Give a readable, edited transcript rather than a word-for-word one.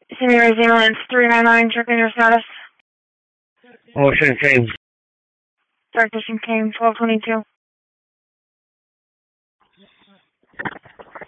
Senior Ambulance 399, checking your status. Ocean Kane. Dark Ocean Kane 1222.